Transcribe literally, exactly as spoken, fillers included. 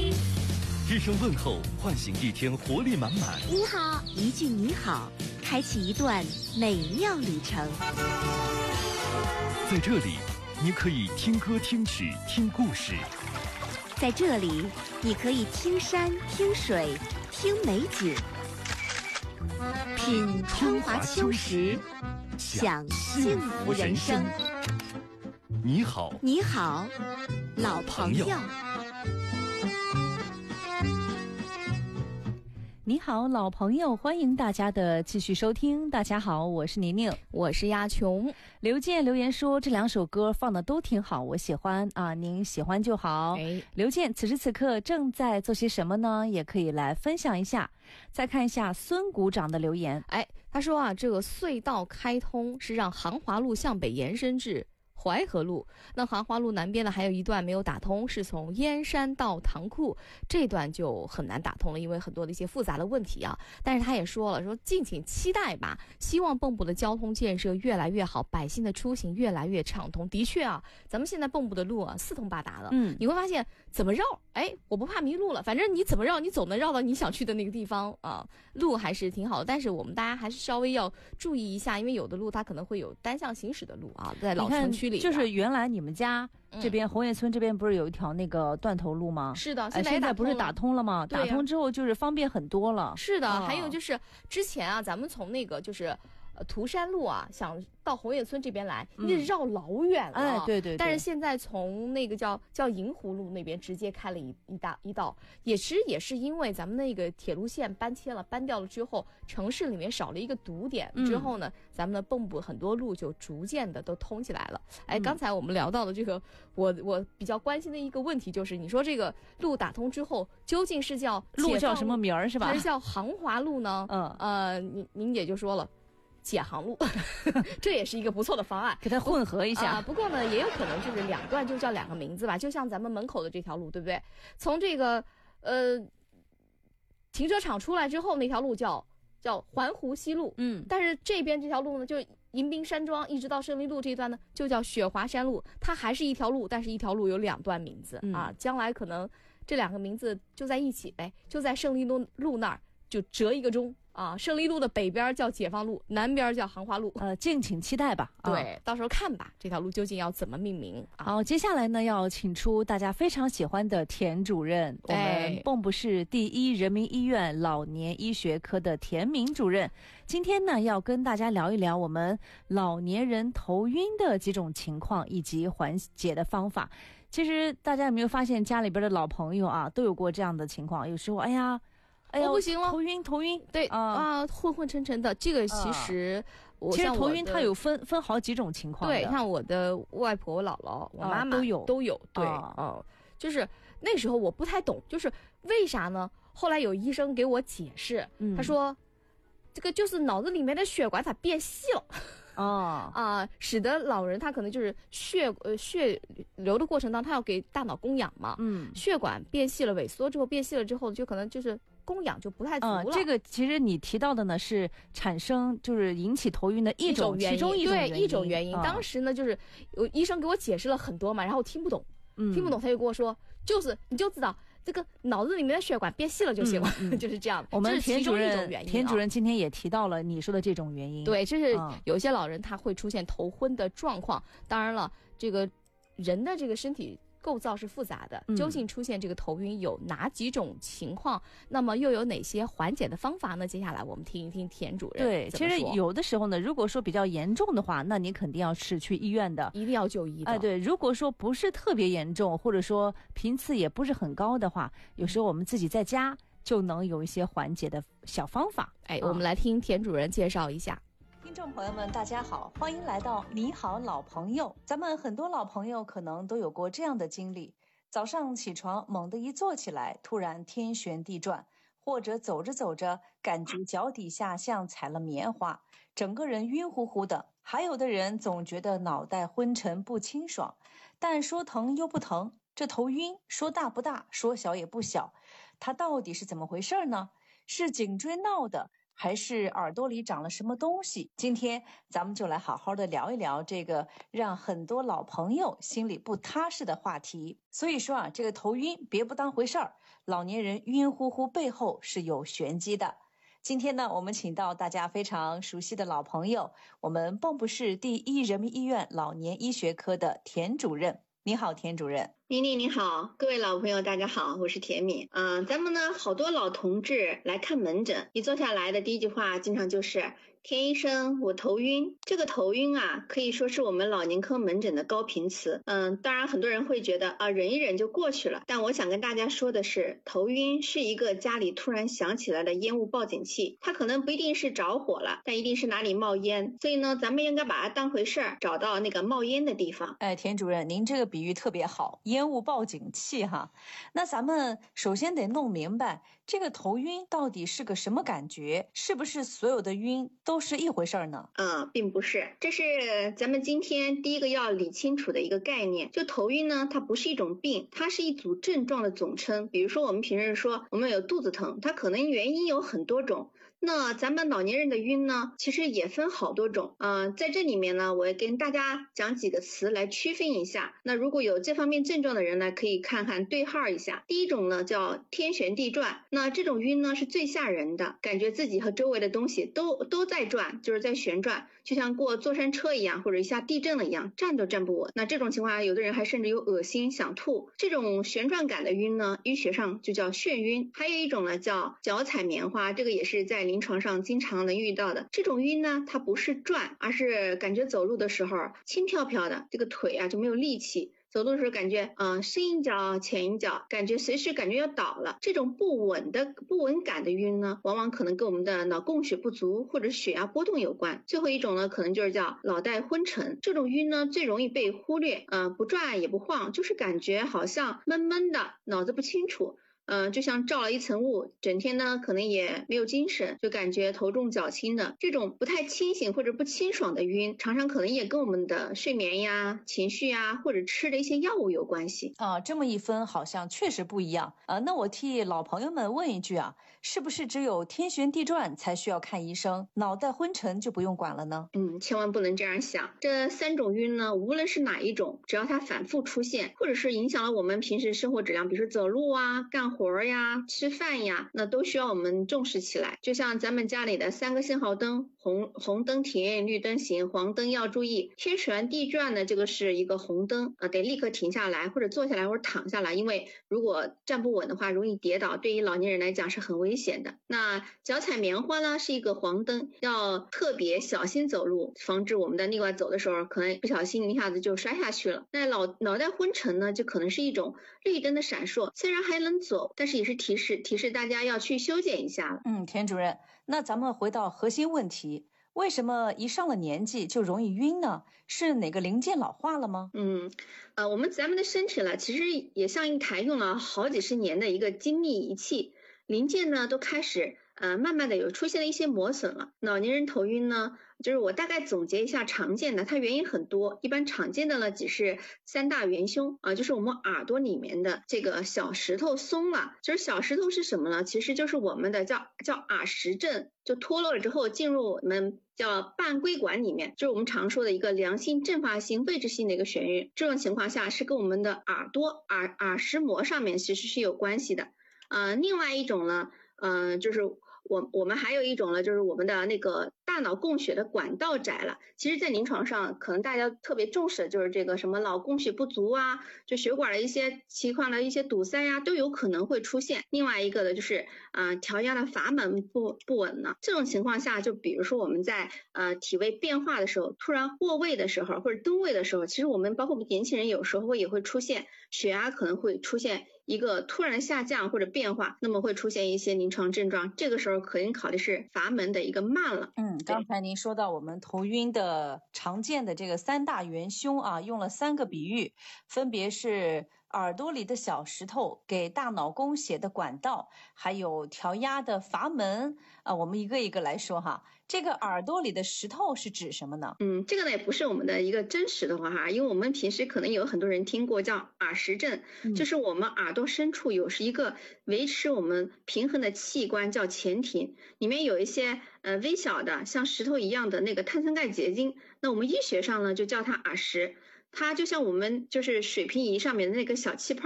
一声问候，唤醒一天活力满满。 你好，一句你好，开启一段美妙旅程。 在这里，你可以听歌、听曲、听故事。 在这里，你可以听山、听水、听美景，品春华秋实，享幸福人生。 你好， 你好，老朋友。 你好，老朋友，欢迎大家的继续收听。大家好，我是宁宁， 我是亚琼。 刘健留言说这两首歌放的都挺好，我喜欢啊，您喜欢就好。 哎， 刘健此时此刻正在做些什么呢？也可以来分享一下。再看一下孙股长的留言， 哎，他说啊，这个隧道开通是让杭华路向北延伸至淮河路，那杭华路南边呢还有一段没有打通，是从燕山到塘库，这段就很难打通了，因为很多的一些复杂的问题啊。但是他也说了，说敬请期待吧，希望蚌埠的交通建设越来越好，百姓的出行越来越畅通。的确啊，咱们现在蚌埠的路啊四通八达的，嗯，你会发现怎么绕，哎，我不怕迷路了，反正你怎么绕，你总能绕到你想去的那个地方啊，路还是挺好的。但是我们大家还是稍微要注意一下，因为有的路它可能会有单向行驶的路啊，在老城区里。 就是原来你们家这边、嗯、红叶村这边不是有一条那个断头路吗？ 是的， 现在, 现在不是打通了吗？打通之后就是方便很多了。 是的、哦、还有就是之前啊咱们从那个就是呃涂山路啊想到红叶村这边来，你得绕老远了、嗯、 哎对 对, 对。 但是现在从那个叫叫银湖路那边直接开了一一大一道，也是也是因为咱们那个铁路线搬迁了搬掉了之后，城市里面少了一个堵点、嗯、之后呢，咱们的蚌埠很多路就逐渐的都通起来了。哎，刚才我们聊到的这个，我我比较关心的一个问题就是，你说这个路打通之后，究竟是叫路叫什么名儿是吧？ 还是叫杭华路呢？ 嗯呃，您您也就说了。解杭路这也是一个不错的方案， 给它混合一下、 啊、不过呢也有可能就是两段就叫两个名字吧，就像咱们门口的这条路对不对，从这个呃停车场出来之后那条路叫叫环湖西路， 嗯， 但是这边这条路呢就迎宾山庄一直到胜利路这一段呢就叫雪华山路，它还是一条路，但是一条路有两段名字、嗯、啊，将来可能这两个名字就在一起呗，就在胜利路路那儿就折一个钟啊，胜利路的北边叫解放路，南边叫杭华路， 呃，敬请期待吧。 对、 啊， 到时候看吧，这条路究竟要怎么命名、啊。 好，接下来呢，要请出大家非常喜欢的田主任，我们蚌埠市第一人民医院老年医学科的田明主任。今天呢，要跟大家聊一聊我们老年人头晕的几种情况以及缓解的方法。其实大家有没有发现，家里边的老朋友啊，都有过这样的情况，有时候，哎呀。哎呀， 我不行了， 头晕头晕， 对啊、 啊，混混沉沉的。这个其实， 啊、 我其实头晕它有分分好几种情况。 对，像我的外婆、我姥姥、我妈妈、 啊、都有都有。对， 啊、 哦，就是那时候我不太懂，就是为啥呢？后来有医生给我解释，嗯、他说，这个就是脑子里面的血管它变细了。 哦啊，使得老人他可能就是血呃血流的过程当中，他要给大脑供氧嘛， 嗯， 血管变细了，萎缩之后变细了之后，就可能就是供氧就不太足了。 嗯，这个其实你提到的呢是产生就是引起头晕的一种原因， 其中一种对一种原因。 嗯、 当时呢，就是有医生给我解释了很多嘛，然后我听不懂， 嗯， 听不懂，他就跟我说，就是你就知道。这个脑子里面的血管变细了就行了，嗯嗯、就是这样。 我们田主任， 啊、 田主任今天也提到了你说的这种原因。 对，这是有些老人他会出现头昏的状况。嗯、当然了，这个人的这个身体构造是复杂的，究竟出现这个头晕有哪几种情况？嗯、那么又有哪些缓解的方法呢？接下来我们听一听田主任。 对，其实有的时候呢，如果说比较严重的话，那你肯定要是去医院的， 一定要就医的。 哎，对，如果说不是特别严重，或者说频次也不是很高的话，有时候我们自己在家就能有一些缓解的小方法。 哎，我们来听田主任介绍一下。 听众朋友们大家好，欢迎来到你好老朋友。咱们很多老朋友可能都有过这样的经历，早上起床猛地一坐起来，突然天旋地转，或者走着走着感觉脚底下像踩了棉花，整个人晕乎乎的。还有的人总觉得脑袋昏沉不清爽，但说疼又不疼，这头晕说大不大，说小也不小，它到底是怎么回事呢？是颈椎闹的， 还是耳朵里长了什么东西？今天咱们就来好好的聊一聊这个让很多老朋友心里不踏实的话题。所以说啊，这个头晕别不当回事儿，老年人晕乎乎背后是有玄机的。今天呢，我们请到大家非常熟悉的老朋友，我们蚌埠市第一人民医院老年医学科的田主任。你好，田主任。 妮妮你好，各位老朋友大家好，我是田敏。嗯、呃，咱们呢好多老同志来看门诊，一坐下来的第一句话经常就是田医生，我头晕。这个头晕啊，可以说是我们老年科门诊的高频词。嗯，当然很多人会觉得啊，忍一忍就过去了。但我想跟大家说的是，头晕是一个家里突然响起来的烟雾报警器，它可能不一定是着火了，但一定是哪里冒烟。所以呢，咱们应该把它当回事儿，找到那个冒烟的地方。 哎，田主任，您这个比喻特别好，烟雾报警器哈。那咱们首先得弄明白，这个头晕到底是个什么感觉？是不是所有的晕都是一回事儿呢？ 嗯，并不是，这是咱们今天第一个要理清楚的一个概念。就头晕呢，它不是一种病，它是一组症状的总称。比如说我们平时说我们有肚子疼，它可能原因有很多种。那咱们老年人的晕呢，其实也分好多种。嗯、呃，在这里面呢，我也跟大家讲几个词来区分一下。那如果有这方面症状的人呢，可以看看对号一下。第一种呢叫天旋地转，那这种晕呢是最吓人的，感觉自己和周围的东西都都在转，就是在旋转，就像过坐山车一样，或者一下地震了一样，站都站不稳。那这种情况下，有的人还甚至有恶心想吐。这种旋转感的晕呢，医学上就叫眩晕。还有一种呢叫脚踩棉花，这个也是在临床上经常能遇到的。这种晕呢，它不是转，而是感觉走路的时候轻飘飘的，这个腿啊就没有力气。走路的时候感觉嗯、呃、深一脚浅一脚，感觉随时感觉要倒了。这种不稳的不稳感的晕呢，往往可能跟我们的脑供血不足或者血压波动有关。最后一种呢，可能就是叫脑袋昏沉。这种晕呢最容易被忽略，呃不转也不晃，就是感觉好像闷闷的，脑子不清楚。呃，就像罩了一层雾，整天呢可能也没有精神，就感觉头重脚轻的。这种不太清醒或者不清爽的晕，常常可能也跟我们的睡眠呀、情绪呀，或者吃的一些药物有关系。 啊，这么一分好像确实不一样。呃，那我替老朋友们问一句啊，是不是只有天旋地转才需要看医生，脑袋昏沉就不用管了呢？ 嗯，千万不能这样想。这三种晕呢，无论是哪一种，只要它反复出现，或者是影响了我们平时生活质量，比如说走路啊、干活呀、吃饭呀，那都需要我们重视起来。就像咱们家里的三个信号灯，红红灯停，绿灯行，黄灯要注意。天旋地转的这个是一个红灯，呃，得立刻停下来，或者坐下来，或者躺下来，因为如果站不稳的话，容易跌倒，对于老年人来讲是很危险的。那脚踩棉花呢，是一个黄灯，要特别小心走路，防止我们的另外走的时候可能不小心一下子就摔下去了。那脑脑袋昏沉呢，就可能是一种绿灯的闪烁，虽然还能走，但是也是提示提示大家要去修剪一下了。 嗯，田主任，那咱们回到核心问题，为什么一上了年纪就容易晕呢？是哪个零件老化了吗？ 嗯，呃，我们咱们的身体呢，其实也像一台用了好几十年的一个精密仪器，零件呢都开始呃慢慢的有出现了一些磨损了。老年人头晕呢，就是我大概总结一下常见的，它原因很多，一般常见的呢只是三大元凶啊、呃，就是我们耳朵里面的这个小石头松了。就是小石头是什么呢？其实就是我们的叫叫耳石正，就脱落了之后进入我们叫半规管里面，就是我们常说的一个良性阵发性位置性的一个眩晕。这种情况下是跟我们的耳朵耳耳石膜上面其实是有关系的。呃，另外一种呢，呃，就是我我们还有一种呢，就是我们的那个大脑供血的管道窄了。其实在临床上可能大家特别重视的就是这个什么脑供血不足啊，就血管的一些情况的一些堵塞呀、啊，都有可能会出现。另外一个的就是呃调压的阀门不不稳了。这种情况下，就比如说我们在呃体位变化的时候，突然过位的时候或者蹲位的时候，其实我们包括我们年轻人有时候也会出现血压可能会出现一个突然的下降或者变化，那么会出现一些临床症状，这个时候可能考虑是阀门的一个慢了。 嗯，刚才您说到我们头晕的常见的这个三大元凶啊，用了三个比喻，分别是耳朵里的小石头给大脑供血的管道，还有调压的阀门啊，我们一个一个来说哈。这个耳朵里的石头是指什么呢？ 嗯，这个呢也不是我们的一个真实的话哈，因为我们平时可能有很多人听过叫耳石症，嗯、就是我们耳朵深处有是一个维持我们平衡的器官叫前庭，里面有一些呃微小的像石头一样的那个碳酸钙结晶，那我们医学上呢就叫它耳石。它就像我们就是水平仪上面的那个小气泡